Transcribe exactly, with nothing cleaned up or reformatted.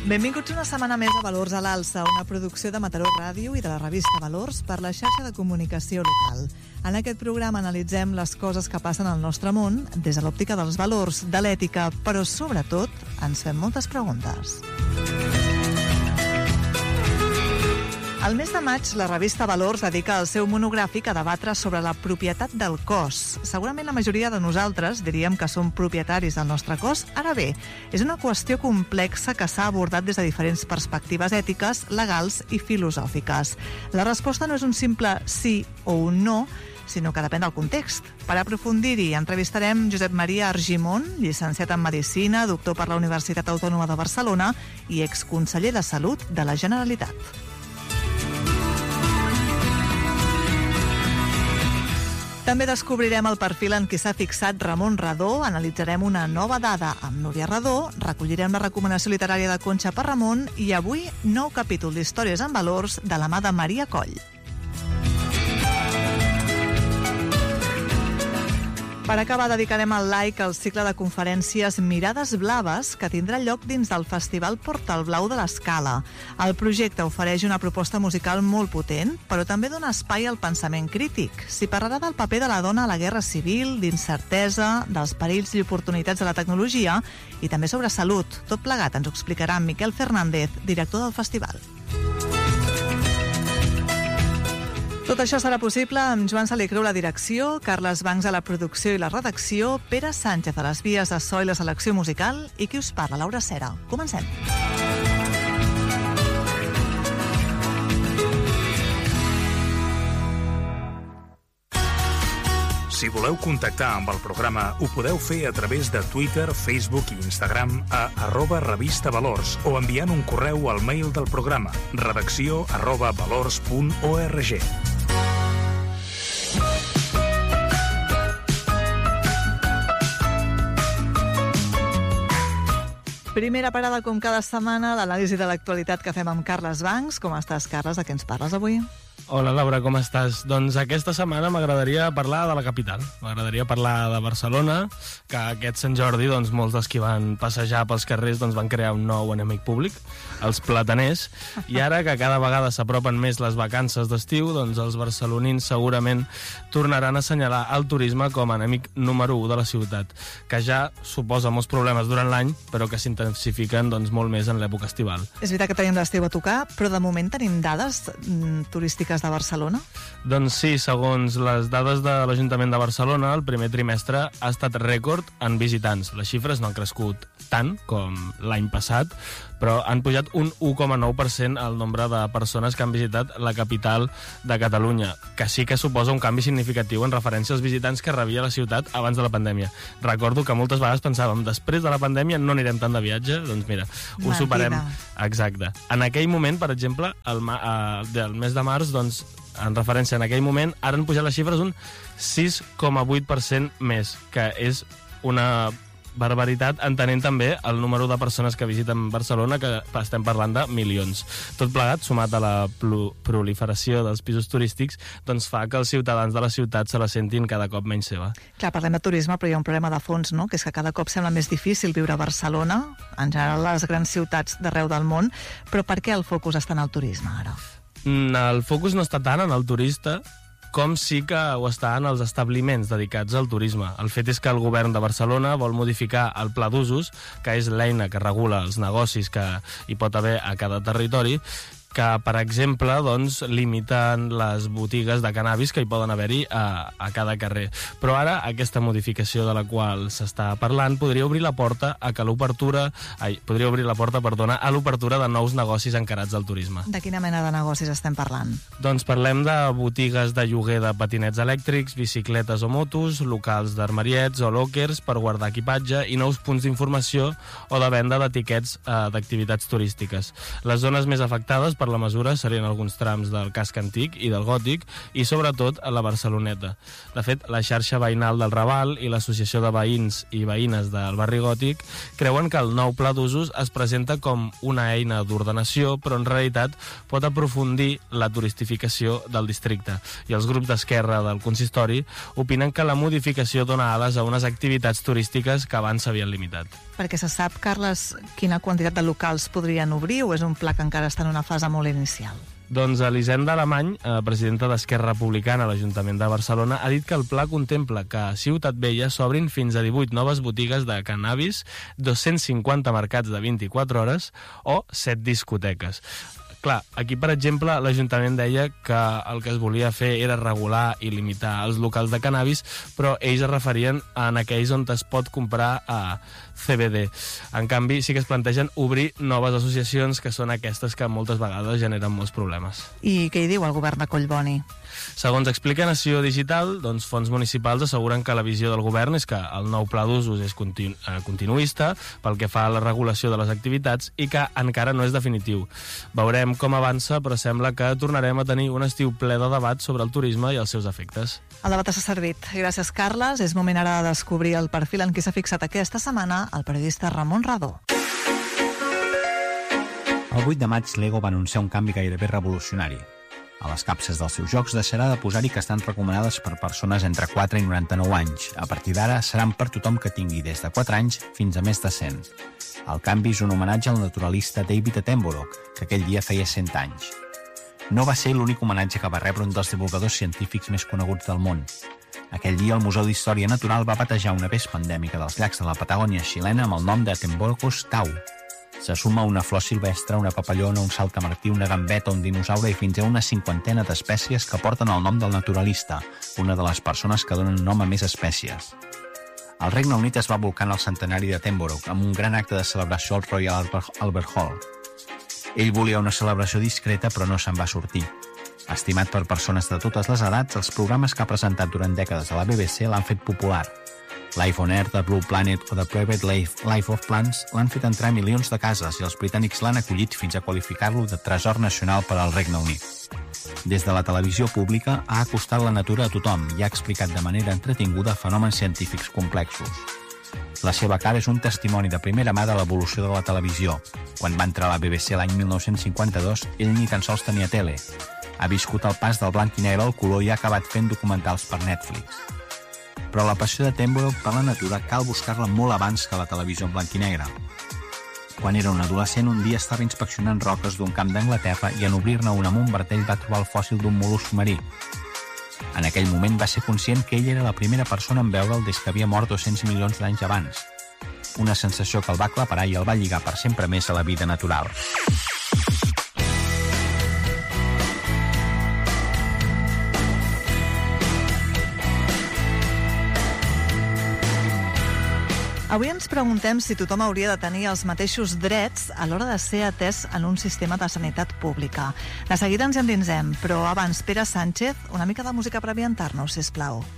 Benvinguts una setmana més a Valors a l'Alça, una producció de Mataró Ràdio i de la revista Valors per la xarxa de comunicació local. En aquest programa analitzem les coses que passen al nostre món des de l'òptica dels valors, de l'ètica, però sobretot ens fem moltes preguntes. Al mes de maig, la revista Valors dedica el seu monogràfic a debatre sobre la propietat del cos. Segurament la majoria de nosaltres diríem que som propietaris del nostre cos. Ara bé, és una qüestió complexa que s'ha abordat des de diferents perspectives ètiques, legals i filosòfiques. La resposta no és un simple sí o un no, sinó que depèn del context. Per aprofundir-hi, entrevistarem Josep Maria Argimon, llicenciat en Medicina, doctor per la Universitat Autònoma de Barcelona i exconseller de Salut de la Generalitat. També descobrirem el perfil en què s'ha fixat Ramon Redó, analitzarem una nova dada amb Núria Redó, recollirem la recomanació literària de Conxa per Ramon i avui nou capítol d'Històries en Valors de la mà de Maria Coll. Per acabar, dedicarem el like al cicle de conferències Mirades Blaves, que tindrà lloc dins del Festival Portal Blau de l'Escala. El projecte ofereix una proposta musical molt potent, però també dona espai al pensament crític. S'hi parlarà del paper de la dona a la guerra civil, d'incertesa, dels perills i oportunitats de la tecnologia i també sobre salut. Tot plegat ens ho explicarà Miquel Fernández, director del festival. Tot això serà possible amb Joan Salicreu a la direcció, Carles Bancs a la producció i la redacció, Pere Sánchez a les vies de so i la selecció musical i qui us parla, Laura Cera. Comencem. Si voleu contactar amb el programa, ho podeu fer a través de Twitter, Facebook i Instagram a arroba revista valors o enviant un correu al mail del programa redacció arroba valors punt org. Primera parada, com cada setmana, l'anàlisi de l'actualitat que fem amb Carles Bancs. Com estàs, Carles? De què ens parles avui? Hola, Laura, com estàs? Doncs aquesta setmana m'agradaria parlar de la capital. M'agradaria parlar de Barcelona, que aquest Sant Jordi, doncs, molts dels que van passejar pels carrers doncs, van crear un nou enemic públic, els plataners, i ara que cada vegada s'apropen més les vacances d'estiu, doncs els barcelonins segurament tornaran a assenyalar el turisme com a enemic número u de la ciutat, que ja suposa molts problemes durant l'any, però que s'intensifiquen doncs, molt més en l'època estival. És veritat que tenim l'estiu a tocar, però de moment tenim dades mm, turístiques de Barcelona? Doncs sí, segons les dades de l'Ajuntament de Barcelona, el primer trimestre ha estat rècord en visitants. Les xifres no han crescut tant com l'any passat, però han pujat un u coma nou per cent el nombre de persones que han visitat la capital de Catalunya, que sí que suposa un canvi significatiu en referència als visitants que rebia la ciutat abans de la pandèmia. Recordo que moltes vegades pensàvem, després de la pandèmia no anirem tant de viatge, doncs mira, ho Martina. superem. Exacte. En aquell moment, per exemple, el, ma eh, del mes de març, doncs, en referència en aquell moment, ara han pujat les xifres un sis coma vuit per cent més, que és una barbaritat, entenent també el número de persones que visiten Barcelona, que estem parlant de milions. Tot plegat, sumat a la proliferació dels pisos turístics, doncs fa que els ciutadans de la ciutat se la sentin cada cop menys seva. Clar, parlem de turisme, però hi ha un problema de fons, no? Que és que cada cop sembla més difícil viure a Barcelona, en general a les grans ciutats d'arreu del món, però per què el focus està en el turisme ara? El focus no està tant en el turista, com sí que ho està en els establiments dedicats al turisme. El fet és que el govern de Barcelona vol modificar el pla d'usos, que és l'eina que regula els negocis que hi pot haver a cada territori, que, per exemple, doncs, limiten les botigues de cannabis que hi poden haver-hi a, a cada carrer. Però ara, aquesta modificació de la qual s'està parlant podria obrir la porta a que l'obertura... Ai, podria obrir la porta, perdona, a l'obertura de nous negocis encarats al turisme. De quina mena de negocis estem parlant? Doncs parlem de botigues de lloguer de patinets elèctrics, bicicletes o motos, locals d'armariets o lockers per guardar equipatge i nous punts d'informació o de venda d'etiquets eh, d'activitats turístiques. Les zones més afectades per la mesura serien alguns trams del casc antic i del gòtic i, sobretot, a la Barceloneta. De fet, la xarxa veïnal del Raval i l'Associació de Veïns i Veïnes del Barri Gòtic creuen que el nou pla d'usos es presenta com una eina d'ordenació, però en realitat pot aprofundir la turistificació del districte. I els grups d'esquerra del consistori opinen que la modificació dona ales a unes activitats turístiques que abans s'havien limitat. Perquè se sap, Carles, quina quantitat de locals podrien obrir o és un pla que encara està en una fase molt inicial? Doncs Elisenda Alemany, eh, presidenta d'Esquerra Republicana a l'Ajuntament de Barcelona, ha dit que el pla contempla que a Ciutat Vella s'obrin fins a divuit noves botigues de cannabis, dos-cents cinquanta mercats de vint-i-quatre hores o set discoteques. Clar, aquí, per exemple, l'Ajuntament deia que el que es volia fer era regular i limitar els locals de cannabis, però ells es referien en aquells on es pot comprar a C B D. En canvi, sí que es plantegen obrir noves associacions, que són aquestes que moltes vegades generen molts problemes. I què hi diu el govern de Collboni? Segons explica Nació Digital, doncs, fons municipals asseguren que la visió del govern és que el nou pla d'usos és continu eh, continuista pel que fa a la regulació de les activitats i que encara no és definitiu. Veurem com avança, però sembla que tornarem a tenir un estiu ple de debat sobre el turisme i els seus efectes. El debat s'ha servit. Gràcies, Carles. És moment ara de descobrir el perfil en qui s'ha fixat aquesta setmana el periodista Ramon Radó. El vuit de maig, Lego va anunciar un canvi gairebé revolucionari. A les capses dels seus jocs deixarà de posar-hi que estan recomanades per persones entre quatre i noranta-nou anys. A partir d'ara seran per tothom que tingui des de quatre anys fins a més de cent. El canvi és un homenatge al naturalista David Attenborough, que aquell dia feia cent anys. No va ser l'únic homenatge que va rebre un dels divulgadors científics més coneguts del món. Aquell dia el Museu d'Història Natural va batejar una vespa endèmica dels llacs de la Patagònia xilena amb el nom de Attenborough tau. Se suma una flor silvestre, una papallona, un saltamartí, una gambeta, un dinosaure i fins a una cinquantena d'espècies que porten el nom del naturalista, una de les persones que donen nom a més espècies. El Regne Unit es va volcar en el centenari d'Attenborough amb un gran acte de celebració al Royal Albert Hall. Ell volia una celebració discreta, però no se'n va sortir. Estimat per persones de totes les edats, els programes que ha presentat durant dècades a la B B C l'han fet popular. Life on Earth, The Blue Planet o The Private Life, Life of Plants l'han fet entrar a milions de cases i els britànics l'han acollit fins a qualificar-lo de tresor nacional per al Regne Unit. Des de la televisió pública ha acostat la natura a tothom i ha explicat de manera entretinguda fenòmens científics complexos. La seva cara és un testimoni de primera mà de l'evolució de la televisió. Quan va entrar a la B B C l'any mil nou-cents cinquanta-dos, ell ni tan sols tenia tele. Ha viscut el pas del blanc i negre al color i ha acabat fent documentals per Netflix. Però la passió d'Attenborough per la natura cal buscar-la molt abans que la televisió en blanc i negre. Quan era un adolescent, un dia estava inspeccionant roques d'un camp d'Anglaterra i en obrir-ne una amb un martell va trobar el fòssil d'un mol·lusc marí. En aquell moment va ser conscient que ell era la primera persona en veure'l des que havia mort dos-cents milions d'anys abans. Una sensació que el va aclaparar i el va lligar per sempre més a la vida natural. Avui ens preguntem si tothom hauria de tenir els mateixos drets a l'hora de ser atès en un sistema de sanitat pública. De seguida ens hi endinsem, però abans, Pere Sánchez, una mica de música per ambientar-nos, sisplau.